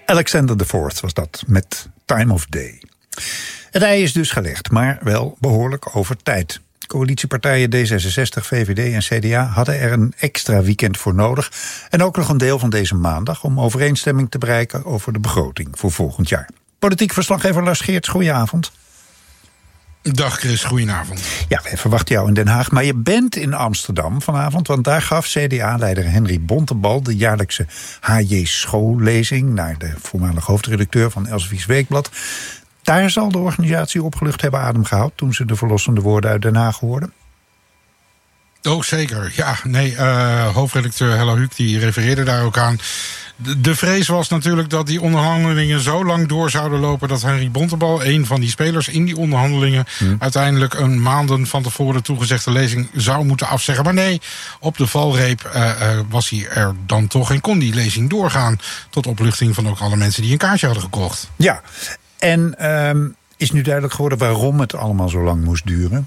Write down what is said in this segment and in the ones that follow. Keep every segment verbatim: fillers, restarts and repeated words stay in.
Alexander de Fourth was dat, met Time of Day. Het ei is dus gelegd, maar wel behoorlijk over tijd. Coalitiepartijen D zesenzestig, V V D en C D A hadden er een extra weekend voor nodig. En ook nog een deel van deze maandag om overeenstemming te bereiken over de begroting voor volgend jaar. Politiek verslaggever Lars Geerts, goedenavond. Dag Chris, goedenavond. Ja, wij verwachten jou in Den Haag, maar je bent in Amsterdam vanavond, want daar gaf C D A-leider Henry Bontebal de jaarlijkse H J Schoollezing naar de voormalig hoofdredacteur van Elsevier's Weekblad. Daar zal de organisatie opgelucht hebben adem gehaald toen ze de verlossende woorden uit Den Haag hoorden. Oh, zeker. Ja, nee, uh, hoofdredacteur Hella Huuk die refereerde daar ook aan. De, de vrees was natuurlijk dat die onderhandelingen zo lang door zouden lopen dat Henry Bontebal, een van die spelers in die onderhandelingen, hmm. uiteindelijk een maanden van tevoren toegezegde lezing zou moeten afzeggen. Maar nee, op de valreep uh, uh, was hij er dan toch en kon die lezing doorgaan. Tot opluchting van ook alle mensen die een kaartje hadden gekocht. Ja, en um, is nu duidelijk geworden waarom het allemaal zo lang moest duren?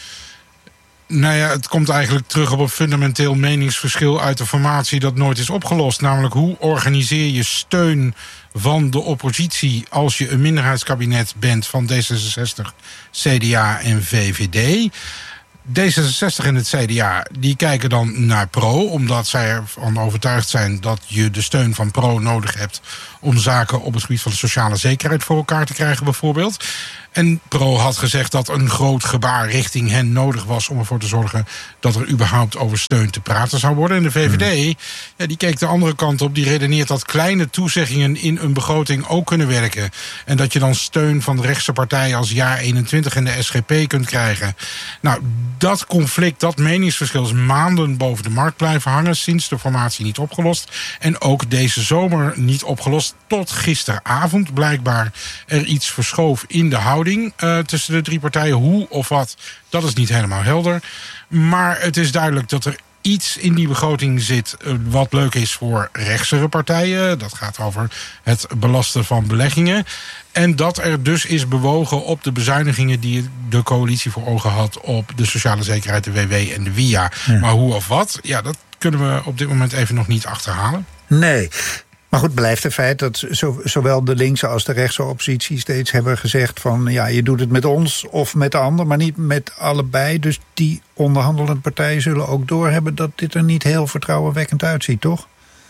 Nou ja, het komt eigenlijk terug op een fundamenteel meningsverschil uit de formatie dat nooit is opgelost. Namelijk, hoe organiseer je steun van de oppositie als je een minderheidskabinet bent van D zesenzestig, C D A en V V D? D zesenzestig en het C D A die kijken dan naar Pro, omdat zij ervan overtuigd zijn dat je de steun van Pro nodig hebt om zaken op het gebied van de sociale zekerheid voor elkaar te krijgen bijvoorbeeld. En Pro had gezegd dat een groot gebaar richting hen nodig was om ervoor te zorgen dat er überhaupt over steun te praten zou worden. En de V V D, ja, die keek de andere kant op. Die redeneert dat kleine toezeggingen in een begroting ook kunnen werken. En dat je dan steun van de rechtse partijen als Jaar eenentwintig en de S G P kunt krijgen. Nou, dat conflict, dat meningsverschil is maanden boven de markt blijven hangen, sinds de formatie niet opgelost. En ook deze zomer niet opgelost, tot gisteravond blijkbaar er iets verschoof in de houding Uh, tussen de drie partijen. Hoe of wat, dat is niet helemaal helder. Maar het is duidelijk dat er iets in die begroting zit uh, wat leuk is voor rechtsere partijen. Dat gaat over het belasten van beleggingen. En dat er dus is bewogen op de bezuinigingen die de coalitie voor ogen had op de sociale zekerheid, de W W en de W I A. Ja. Maar hoe of wat, ja, dat kunnen we op dit moment even nog niet achterhalen. Nee. Maar goed, blijft het feit dat zo, zowel de linkse als de rechtse oppositie steeds hebben gezegd van ja, je doet het met ons of met de ander, maar niet met allebei. Dus die onderhandelende partijen zullen ook doorhebben dat dit er niet heel vertrouwenwekkend uitziet, toch?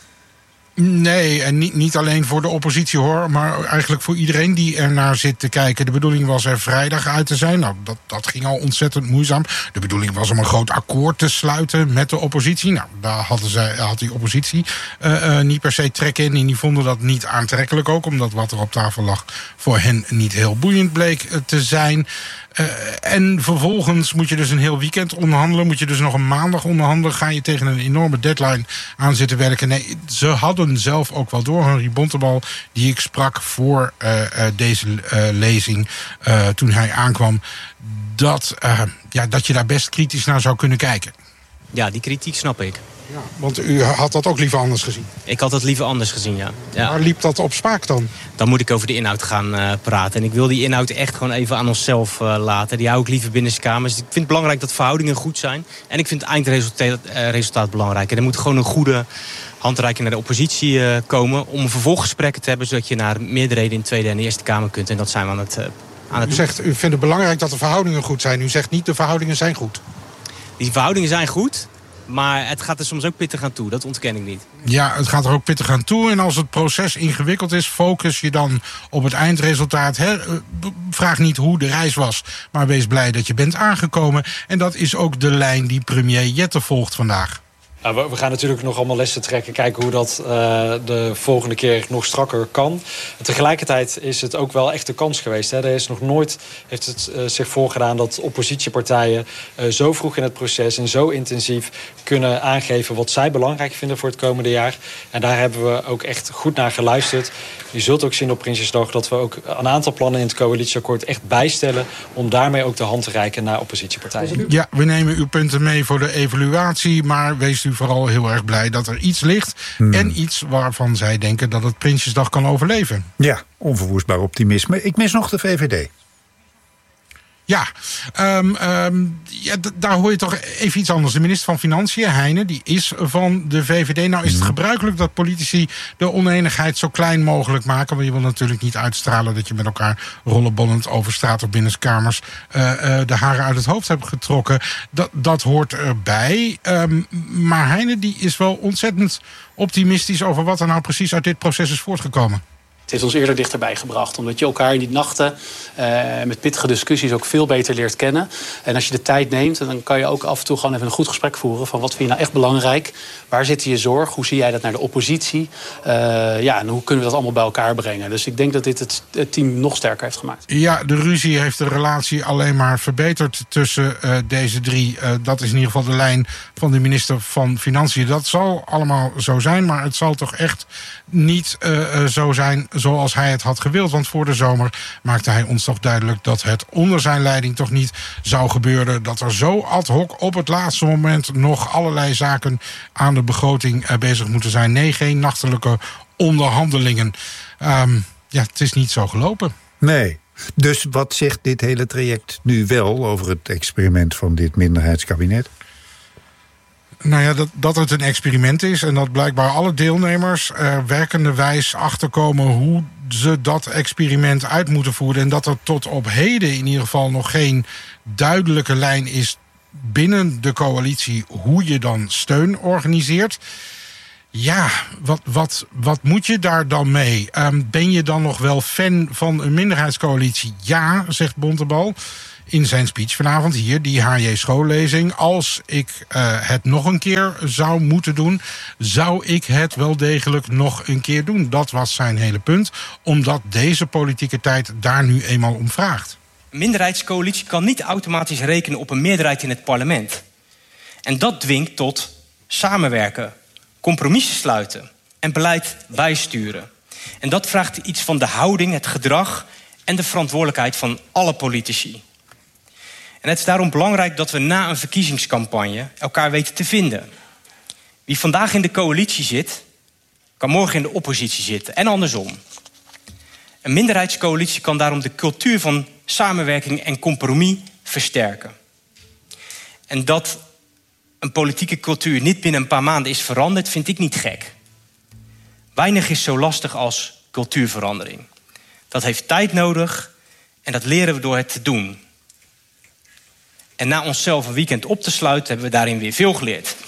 Nee, en niet, niet alleen voor de oppositie hoor, maar eigenlijk voor iedereen die ernaar zit te kijken. De bedoeling was er vrijdag uit te zijn. Nou, dat, dat ging al ontzettend moeizaam. De bedoeling was om een groot akkoord te sluiten met de oppositie. Nou, daar hadden zij, had die oppositie uh, uh, niet per se trek in. En die vonden dat niet aantrekkelijk ook, omdat wat er op tafel lag voor hen niet heel boeiend bleek uh, te zijn. Uh, en vervolgens moet je dus een heel weekend onderhandelen. Moet je dus nog een maandag onderhandelen. Ga je tegen een enorme deadline aan zitten werken. Nee, ze hadden zelf ook wel door. Henry Bontebal, die ik sprak voor uh, uh, deze uh, lezing, uh, toen hij aankwam, dat, uh, ja, dat je daar best kritisch naar zou kunnen kijken. Ja, die kritiek snap ik. Ja, want u had dat ook liever anders gezien? Ik had dat liever anders gezien, ja. ja. Waar liep dat op spaak dan? Dan moet ik over de inhoud gaan uh, praten. En ik wil die inhoud echt gewoon even aan onszelf uh, laten. Die hou ik liever binnenskamers. Ik vind het belangrijk dat verhoudingen goed zijn. En ik vind het eindresultaat uh, resultaat belangrijk. En er moet gewoon een goede handreiking naar de oppositie uh, komen om vervolggesprekken te hebben, zodat je naar meerderheden in de Tweede en de Eerste Kamer kunt. En dat zijn we aan het, uh, aan het u zegt, u vindt het belangrijk dat de verhoudingen goed zijn. U zegt niet, de verhoudingen zijn goed. Die verhoudingen zijn goed. Maar het gaat er soms ook pittig aan toe, dat ontken ik niet. Ja, het gaat er ook pittig aan toe. En als het proces ingewikkeld is, focus je dan op het eindresultaat. Hè? Vraag niet hoe de reis was, maar wees blij dat je bent aangekomen. En dat is ook de lijn die premier Jette volgt vandaag. Nou, we gaan natuurlijk nog allemaal lessen trekken. Kijken hoe dat uh, de volgende keer nog strakker kan. Tegelijkertijd is het ook wel echt een kans geweest. Hè. Er is nog nooit heeft het uh, zich voorgedaan dat oppositiepartijen uh, zo vroeg in het proces en zo intensief kunnen aangeven wat zij belangrijk vinden voor het komende jaar. En daar hebben we ook echt goed naar geluisterd. Je zult ook zien op Prinsjesdag dat we ook een aantal plannen in het coalitieakkoord echt bijstellen om daarmee ook de hand te reiken naar oppositiepartijen. Ja, we nemen uw punten mee voor de evaluatie, maar wees u vooral heel erg blij dat er iets ligt. Hmm. En iets waarvan zij denken dat het Prinsjesdag kan overleven. Ja, onverwoestbaar optimisme. Ik mis nog de V V D. Ja, um, um, ja d- daar hoor je toch even iets anders. De minister van Financiën, Heijnen, die is van de V V D. Nou is het gebruikelijk dat politici de oneenigheid zo klein mogelijk maken. Want je wil natuurlijk niet uitstralen dat je met elkaar rollenbollend over straat of binnenkamers uh, uh, de haren uit het hoofd hebt getrokken. Dat, dat hoort erbij. Um, maar Heijnen die is wel ontzettend optimistisch over wat er nou precies uit dit proces is voortgekomen. Het heeft ons eerder dichterbij gebracht. Omdat je elkaar in die nachten uh, met pittige discussies ook veel beter leert kennen. En als je de tijd neemt, dan kan je ook af en toe gewoon even een goed gesprek voeren. Van wat vind je nou echt belangrijk? Waar zit je zorg? Hoe zie jij dat naar de oppositie? Uh, ja, en hoe kunnen we dat allemaal bij elkaar brengen? Dus ik denk dat dit het, het team nog sterker heeft gemaakt. Ja, de ruzie heeft de relatie alleen maar verbeterd tussen uh, deze drie. Uh, dat is in ieder geval de lijn van de minister van Financiën. Dat zal allemaal zo zijn, maar het zal toch echt niet uh, uh, zo zijn zoals hij het had gewild. Want voor de zomer maakte hij ons toch duidelijk dat het onder zijn leiding toch niet zou gebeuren. Dat er zo ad hoc op het laatste moment nog allerlei zaken aan de begroting uh, bezig moeten zijn. Nee, geen nachtelijke onderhandelingen. Um, ja, het is niet zo gelopen. Nee. Dus wat zegt dit hele traject nu wel over het experiment van dit minderheidskabinet? Nou ja, dat, dat het een experiment is en dat blijkbaar alle deelnemers er werkende wijs achterkomen hoe ze dat experiment uit moeten voeren. En dat er tot op heden in ieder geval nog geen duidelijke lijn is binnen de coalitie hoe je dan steun organiseert. Ja, wat, wat, wat moet je daar dan mee? Um, ben je dan nog wel fan van een minderheidscoalitie? Ja, zegt Bontebal in zijn speech vanavond hier, die H J schoollezing. Als ik uh, het nog een keer zou moeten doen, zou ik het wel degelijk nog een keer doen. Dat was zijn hele punt, omdat deze politieke tijd daar nu eenmaal om vraagt. Een minderheidscoalitie kan niet automatisch rekenen op een meerderheid in het parlement. En dat dwingt tot samenwerken, compromissen sluiten en beleid bijsturen. En dat vraagt iets van de houding, het gedrag en de verantwoordelijkheid van alle politici. En het is daarom belangrijk dat we na een verkiezingscampagne elkaar weten te vinden. Wie vandaag in de coalitie zit, kan morgen in de oppositie zitten en andersom. Een minderheidscoalitie kan daarom de cultuur van samenwerking en compromis versterken. En dat een politieke cultuur niet binnen een paar maanden is veranderd, vind ik niet gek. Weinig is zo lastig als cultuurverandering. Dat heeft tijd nodig en dat leren we door het te doen. En na onszelf een weekend op te sluiten hebben we daarin weer veel geleerd.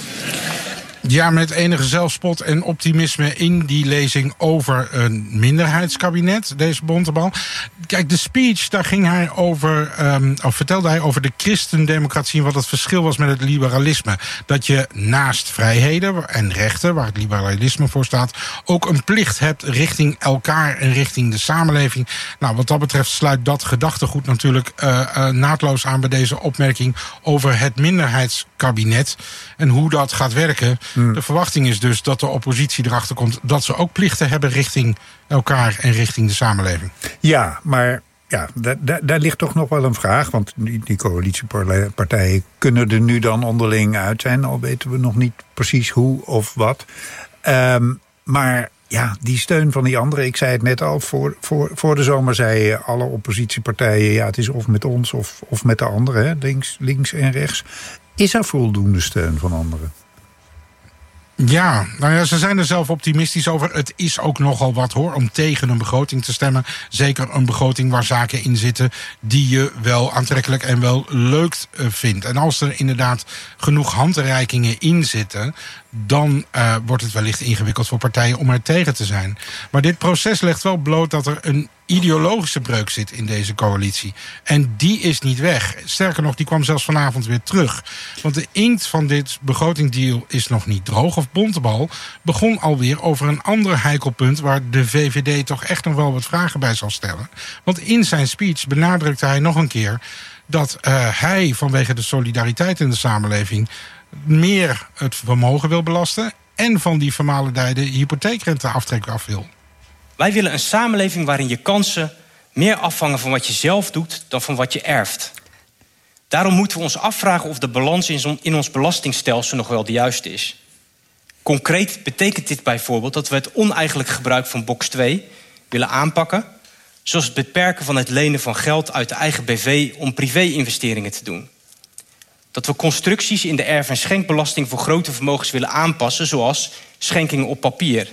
Ja, met enige zelfspot en optimisme in die lezing over een minderheidskabinet, deze Bontebal. Kijk, de speech, daar ging hij over, um, of vertelde hij over de christendemocratie en wat het verschil was met het liberalisme. Dat je naast vrijheden en rechten, waar het liberalisme voor staat, ook een plicht hebt richting elkaar en richting de samenleving. Nou, wat dat betreft sluit dat gedachtegoed natuurlijk uh, uh, naadloos aan bij deze opmerking over het minderheidskabinet en hoe dat gaat werken. Hmm. De verwachting is dus dat de oppositie erachter komt dat ze ook plichten hebben richting elkaar en richting de samenleving. Ja, maar ja, daar, daar, daar ligt toch nog wel een vraag. Want die, die coalitiepartijen kunnen er nu dan onderling uit zijn. Al weten we nog niet precies hoe of wat. Um, maar ja, die steun van die anderen, ik zei het net al, voor, voor, voor de zomer zeiden alle oppositiepartijen, ja, het is of met ons of, of met de anderen, hè, links, links en rechts. Is er voldoende steun van anderen? Ja, nou ja, ze zijn er zelf optimistisch over. Het is ook nogal wat hoor, om tegen een begroting te stemmen. Zeker een begroting waar zaken in zitten die je wel aantrekkelijk en wel leuk vindt. En als er inderdaad genoeg handreikingen in zitten, dan uh, wordt het wellicht ingewikkeld voor partijen om er tegen te zijn. Maar dit proces legt wel bloot dat er een ideologische breuk zit in deze coalitie. En die is niet weg. Sterker nog, die kwam zelfs vanavond weer terug. Want de inkt van dit begrotingdeal is nog niet droog. Of Bontebal begon alweer over een ander heikelpunt waar de V V D toch echt nog wel wat vragen bij zal stellen. Want in zijn speech benadrukte hij nog een keer dat uh, hij vanwege de solidariteit in de samenleving meer het vermogen wil belasten en van die vermalendijde hypotheekrenteaftrek af wil. Wij willen een samenleving waarin je kansen meer afhangen van wat je zelf doet dan van wat je erft. Daarom moeten we ons afvragen of de balans in ons belastingstelsel nog wel de juiste is. Concreet betekent dit bijvoorbeeld dat we het oneigenlijk gebruik van box twee willen aanpakken, Zoals het beperken van het lenen van geld uit de eigen B V om privé-investeringen te doen. Dat we constructies in de erf- en schenkbelasting voor grote vermogens willen aanpassen, zoals schenkingen op papier.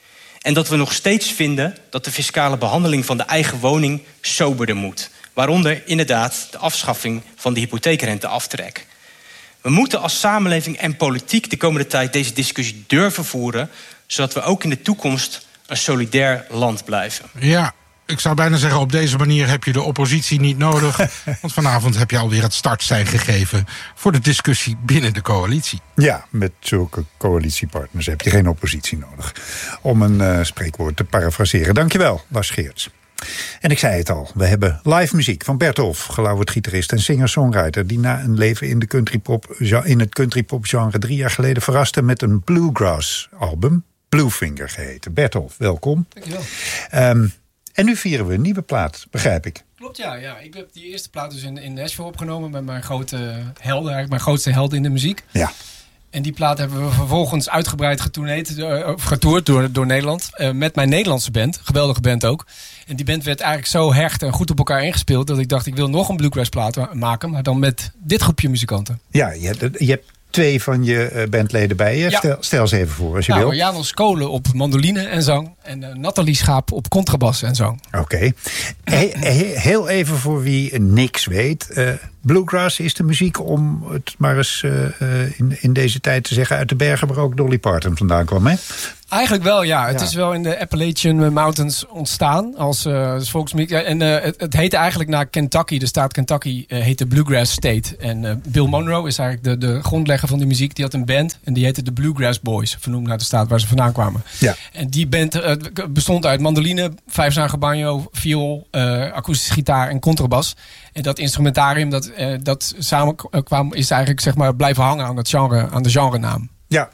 En dat we nog steeds vinden dat de fiscale behandeling van de eigen woning soberder moet. Waaronder inderdaad de afschaffing van de hypotheekrenteaftrek. We moeten als samenleving en politiek de komende tijd deze discussie durven voeren, zodat we ook in de toekomst een solidair land blijven. Ja, ik zou bijna zeggen, op deze manier heb je de oppositie niet nodig. Want vanavond heb je alweer het startsein gegeven voor de discussie binnen de coalitie. Ja, met zulke coalitiepartners heb je geen oppositie nodig. Om een uh, spreekwoord te parafraseren. Dankjewel, Lars Geerts. En ik zei het al, we hebben live muziek van Bertolf, gelauwerd gitarist en singer-songwriter, die na een leven in, de countrypop, in het countrypop-genre drie jaar geleden verraste met een bluegrass-album, Bluefinger geheten. Bertolf, welkom. Dankjewel. Um, en nu vieren we een nieuwe plaat, begrijp ik. Klopt, ja. ja. Ik heb die eerste plaat dus in, in Nashville opgenomen met mijn grote helden, eigenlijk mijn grootste helden in de muziek. Ja. En die plaat hebben we vervolgens uitgebreid getourneerd, uh, getoerd door, door Nederland. Uh, met mijn Nederlandse band. Geweldige band ook. En die band werd eigenlijk zo hecht en goed op elkaar ingespeeld, dat ik dacht, ik wil nog een bluegrass plaat maken. Maar dan met dit groepje muzikanten. Ja, je hebt, je hebt twee van je bandleden bij je. Ja. Stel, stel ze even voor als je nou, wil. Janos Kolen op mandoline en zang. En uh, Nathalie Schaap op contrabas en zang. Oké. Okay. He, he, heel even voor wie niks weet. Uh, bluegrass is de muziek, om het maar eens uh, in, in deze tijd te zeggen, uit de bergen waar ook Dolly Parton vandaan kwam, hè? Eigenlijk wel, ja. Het ja. is wel in de Appalachian Mountains ontstaan als, uh, als volksmuziek. En uh, het, het heette eigenlijk naar Kentucky. De staat Kentucky uh, heette Bluegrass State. En uh, Bill Monroe is eigenlijk de, de grondlegger van die muziek. Die had een band en die heette de Bluegrass Boys. Vernoemd naar de staat waar ze vandaan kwamen. Ja. En die band uh, bestond uit mandoline, vijfzanige banjo, viool, uh, akoestische gitaar en contrabas. En dat instrumentarium dat, uh, dat samen kwam is eigenlijk zeg maar blijven hangen aan, het genre, aan de genrenaam. Ja.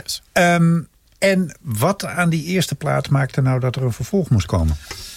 Um, En wat aan die eerste plaat maakte nou dat er een vervolg moest komen?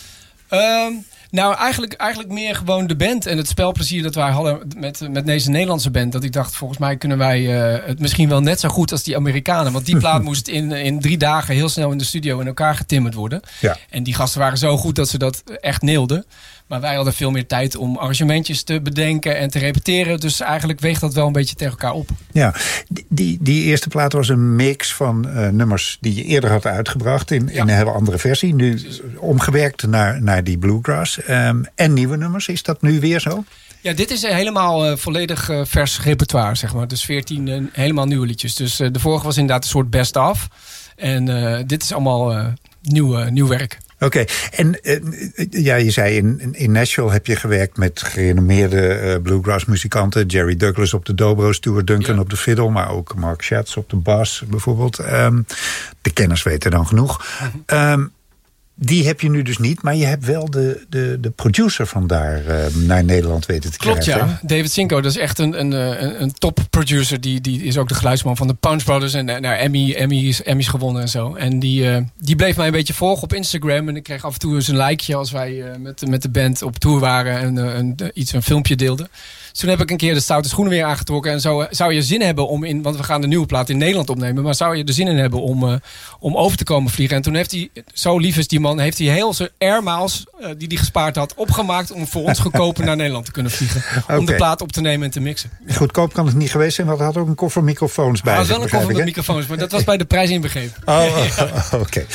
Um, nou, eigenlijk, eigenlijk meer gewoon de band en het spelplezier dat wij hadden met, met deze Nederlandse band. Dat ik dacht, volgens mij kunnen wij uh, het misschien wel net zo goed als die Amerikanen. Want die plaat moest in, in drie dagen heel snel in de studio in elkaar getimmerd worden. Ja. En die gasten waren zo goed dat ze dat echt neelden. Maar wij hadden veel meer tijd om arrangementjes te bedenken en te repeteren. Dus eigenlijk weegt dat wel een beetje tegen elkaar op. Ja, die, die eerste plaat was een mix van uh, nummers die je eerder had uitgebracht in, ja. in een hele andere versie. Nu omgewerkt naar, naar die bluegrass. Um, en nieuwe nummers, is dat nu weer zo? Ja, dit is helemaal uh, volledig uh, vers repertoire, zeg maar. Dus veertien uh, helemaal nieuwe liedjes. Dus uh, de vorige was inderdaad een soort best of. En uh, dit is allemaal uh, nieuw, uh, nieuw werk. Oké, okay. en uh, ja, je zei in, in Nashville heb je gewerkt met gerenommeerde uh, bluegrass muzikanten. Jerry Douglas op de dobro, Stuart Duncan ja. op de fiddle, maar ook Mark Schatz op de bas bijvoorbeeld. Um, de kenners weten dan genoeg. Mm-hmm. Um, die heb je nu dus niet, maar je hebt wel de, de, de producer van daar uh, naar Nederland weten te Klopt, krijgen. Klopt, ja. David Cinco, dat is echt een, een, een, een top producer. Die, die is ook de geluidsman van de Punch Brothers en nou, Emmy, Emmys, Emmys gewonnen en zo. En die, uh, die bleef mij een beetje volgen op Instagram. En ik kreeg af en toe eens een likeje als wij uh, met, met de band op tour waren en uh, een, iets, een filmpje deelden. Dus toen heb ik een keer de stoute schoenen weer aangetrokken. En zo zou je zin hebben om in, want we gaan de nieuwe plaat in Nederland opnemen. Maar zou je er zin in hebben om, uh, om over te komen vliegen. En toen heeft hij, zo lief is die man, heeft hij heel zijn air miles uh, die hij gespaard had opgemaakt om voor ons goedkoper naar Nederland te kunnen vliegen. Okay. Om de plaat op te nemen en te mixen. Goedkoop kan het niet geweest zijn, want hij had ook een koffer microfoons bij. Hij had wel een koffer met microfoons, maar dat was bij de prijs inbegrepen. Oh, oh, oh, oké. Okay.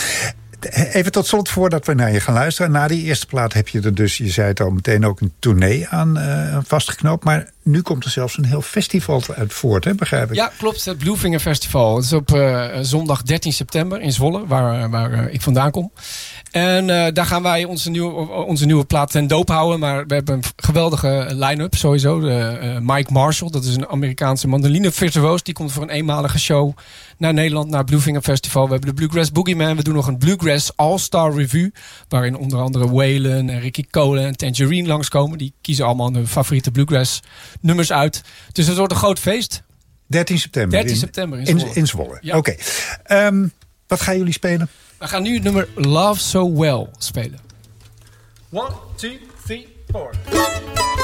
Even tot slot, voordat we naar je gaan luisteren. Na die eerste plaat heb je er dus, je zei het al, meteen ook een tournee aan uh, vastgeknoopt. Maar nu komt er zelfs een heel festival uit voort, hè, begrijp ik? Ja, klopt. Het Bluefinger Festival. Het is op uh, zondag dertien september in Zwolle, waar, waar uh, ik vandaan kom. En uh, daar gaan wij onze nieuwe, onze nieuwe plaat ten doop houden. Maar we hebben een geweldige line-up sowieso. De, uh, Mike Marshall, dat is een Amerikaanse mandoline-virtuoos. Die komt voor een eenmalige show naar Nederland, naar Bluefinger Festival. We hebben de Bluegrass Boogeyman. We doen nog een Bluegrass All-Star Review. Waarin onder andere Waylon en Ricky Cole en Tangerine langskomen. Die kiezen allemaal hun favoriete Bluegrass nummers uit. Dus het wordt een groot feest. dertien september. dertien september in Zwolle. In, in Zwolle, ja. Oké. Okay. Um, wat gaan jullie spelen? We gaan nu het nummer Love So Well spelen. One, two, three, four.